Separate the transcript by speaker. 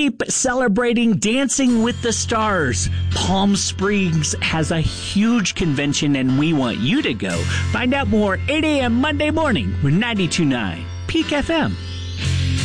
Speaker 1: Keep celebrating Dancing with the Stars. Palm Springs has a huge convention and we want you to go. Find out more 8 a.m. Monday morning with 92.9 Peak FM.